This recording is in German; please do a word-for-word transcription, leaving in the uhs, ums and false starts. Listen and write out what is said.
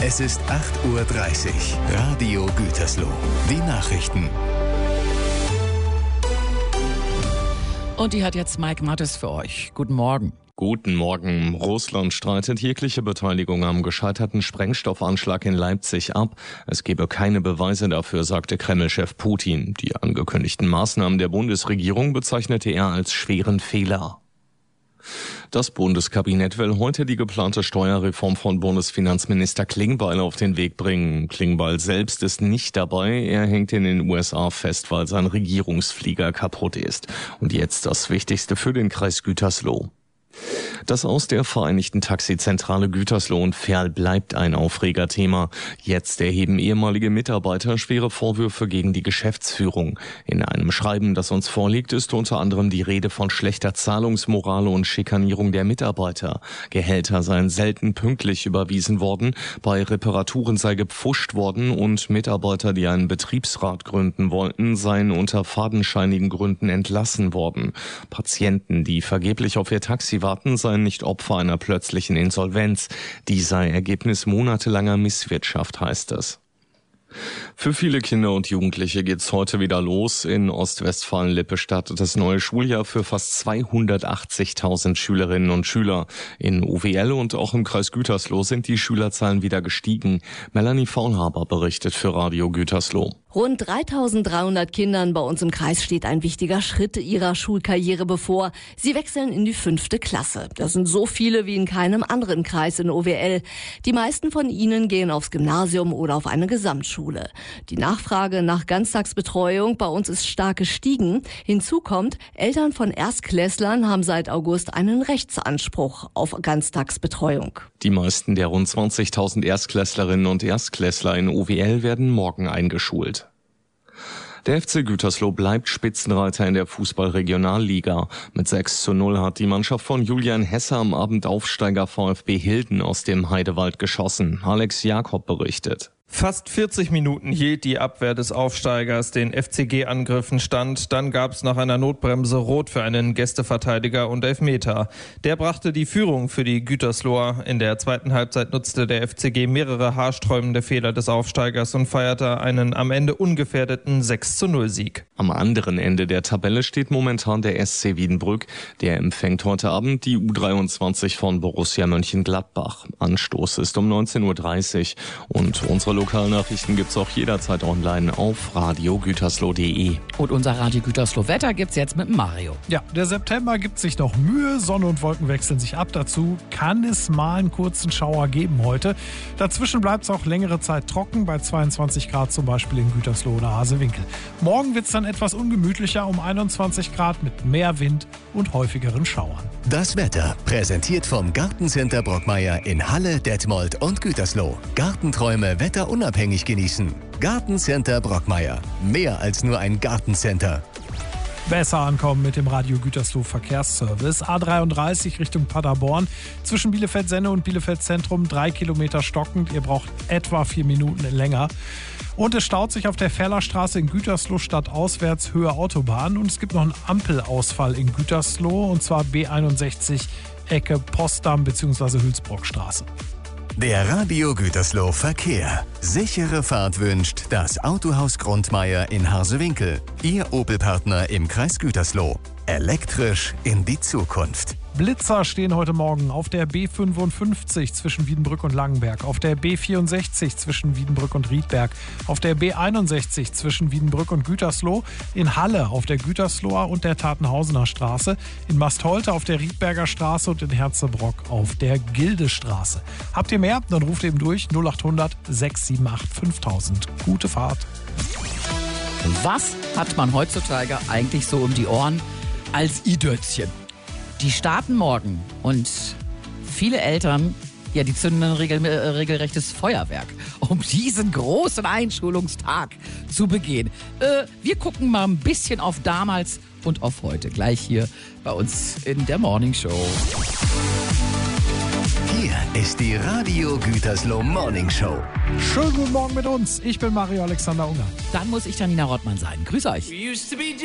Es ist acht Uhr dreißig. Radio Gütersloh. Die Nachrichten. Und die hat jetzt Mike Mattes für euch. Guten Morgen. Guten Morgen. Russland streitet jegliche Beteiligung am gescheiterten Sprengstoffanschlag in Leipzig ab. Es gebe keine Beweise dafür, sagte Kreml-Chef Putin. Die angekündigten Maßnahmen der Bundesregierung bezeichnete er als schweren Fehler. Das Bundeskabinett will heute die geplante Steuerreform von Bundesfinanzminister Klingbeil auf den Weg bringen. Klingbeil selbst ist nicht dabei. Er hängt in den U S A fest, weil sein Regierungsflieger kaputt ist. Und jetzt das Wichtigste für den Kreis Gütersloh. Das Aus der Vereinigten Taxizentrale Gütersloh und Verl bleibt ein Aufregerthema. Jetzt erheben ehemalige Mitarbeiter schwere Vorwürfe gegen die Geschäftsführung. In einem Schreiben, das uns vorliegt, ist unter anderem die Rede von schlechter Zahlungsmoral und Schikanierung der Mitarbeiter. Gehälter seien selten pünktlich überwiesen worden, bei Reparaturen sei gepfuscht worden und Mitarbeiter, die einen Betriebsrat gründen wollten, seien unter fadenscheinigen Gründen entlassen worden. Patienten, die vergeblich auf ihr Taxi warten, seien nicht Opfer einer plötzlichen Insolvenz. Die sei Ergebnis monatelanger Misswirtschaft, heißt es. Für viele Kinder und Jugendliche geht's heute wieder los. In Ostwestfalen-Lippe startet das neue Schuljahr für fast zweihundertachtzigtausend Schülerinnen und Schüler. In O W L und auch im Kreis Gütersloh sind die Schülerzahlen wieder gestiegen. Melanie Faulhaber berichtet für Radio Gütersloh. Rund dreitausenddreihundert Kindern bei uns im Kreis steht ein wichtiger Schritt ihrer Schulkarriere bevor. Sie wechseln in die fünfte Klasse. Das sind so viele wie in keinem anderen Kreis in O W L. Die meisten von ihnen gehen aufs Gymnasium oder auf eine Gesamtschule. Die Nachfrage nach Ganztagsbetreuung bei uns ist stark gestiegen. Hinzu kommt, Eltern von Erstklässlern haben seit August einen Rechtsanspruch auf Ganztagsbetreuung. Die meisten der rund zwanzigtausend Erstklässlerinnen und Erstklässler in O W L werden morgen eingeschult. Der F C Gütersloh bleibt Spitzenreiter in der Fußball-Regionalliga. Mit sechs zu null hat die Mannschaft von Julian Hesse am Abend Aufsteiger VfB Hilden aus dem Heidewald geschossen. Alex Jakob berichtet. Fast vierzig Minuten hielt die Abwehr des Aufsteigers den F C G-Angriffen stand. Dann gab es nach einer Notbremse Rot für einen Gästeverteidiger und Elfmeter. Der brachte die Führung für die Gütersloher. In der zweiten Halbzeit nutzte der F C G mehrere haarsträubende Fehler des Aufsteigers und feierte einen am Ende ungefährdeten sechs zu null Sieg. Am anderen Ende der Tabelle steht momentan der S C Wiedenbrück. Der empfängt heute Abend die U dreiundzwanzig von Borussia Mönchengladbach. Anstoß ist um neunzehn Uhr dreißig und unsere Lokalnachrichten gibt's auch jederzeit online auf radio gütersloh punkt de. Und unser Radio Gütersloh Wetter gibt's jetzt mit Mario. Ja, der September gibt sich noch Mühe. Sonne und Wolken wechseln sich ab. Dazu kann es mal einen kurzen Schauer geben heute. Dazwischen bleibt es auch längere Zeit trocken, bei zweiundzwanzig Grad zum Beispiel in Gütersloh oder Hasewinkel. Morgen wird's dann etwas ungemütlicher, um einundzwanzig Grad mit mehr Wind und häufigeren Schauern. Das Wetter präsentiert vom Gartencenter Brockmeier in Halle, Detmold und Gütersloh. Gartenträume wetterunabhängig genießen. Gartencenter Brockmeier. Mehr als nur ein Gartencenter. Besser ankommen mit dem Radio Gütersloh Verkehrsservice. A dreiunddreißig Richtung Paderborn. Zwischen Bielefeld-Senne und Bielefeld-Zentrum drei Kilometer stockend. Ihr braucht etwa vier Minuten länger. Und es staut sich auf der Ferlerstraße in Gütersloh stadtauswärts Höhe Autobahn. Und es gibt noch einen Ampelausfall in Gütersloh, und zwar B einundsechzig Ecke Potsdam bzw. Hülsbrockstraße. Der Radio Gütersloh Verkehr. Sichere Fahrt wünscht das Autohaus Grundmeier in Harsewinkel. Ihr Opel-Partner im Kreis Gütersloh. Elektrisch in die Zukunft. Blitzer stehen heute Morgen auf der B fünfundfünfzig zwischen Wiedenbrück und Langenberg, auf der B vierundsechzig zwischen Wiedenbrück und Riedberg, auf der B einundsechzig zwischen Wiedenbrück und Gütersloh, in Halle auf der Gütersloher und der Tatenhausener Straße, in Mastholte auf der Riedberger Straße und in Herzebrock auf der Gildestraße. Habt ihr mehr? Dann ruft eben durch null achthundert sechs sieben acht fünftausend. Gute Fahrt. Was hat man heutzutage eigentlich so um die Ohren als Idötzchen? Die starten morgen und viele Eltern, ja, die zünden ein regel, äh, regelrechtes Feuerwerk, um diesen großen Einschulungstag zu begehen. Äh, wir gucken mal ein bisschen auf damals und auf heute, gleich hier bei uns in der Morning Show. Hier ist die Radio Gütersloh Morning Show. Schönen guten Morgen mit uns. Ich bin Mario Alexander Unger. Dann muss ich Janina Rottmann sein. Grüß euch.